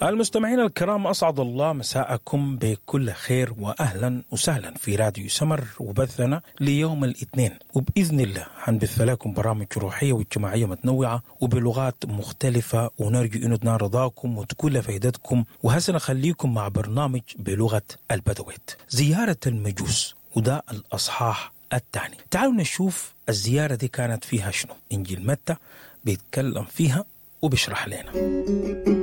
المستمعين الكرام، أسعد الله مساءكم بكل خير وأهلا وسهلا في راديو سمر وبثنا ليوم الاثنين، وبإذن الله هنبث لكم برامج روحية واجتماعية متنوعة وبلغات مختلفة، ونرجو أن تنال رضاكم وتكون فائدتكم. وهسه نخليكم مع برنامج بلغة البدويت، زيارة المجوس، وده الأصحاح الثاني. تعالوا نشوف الزيارة دي كانت فيها شنو. إنجيل متى بيتكلم فيها وبيشرح لنا.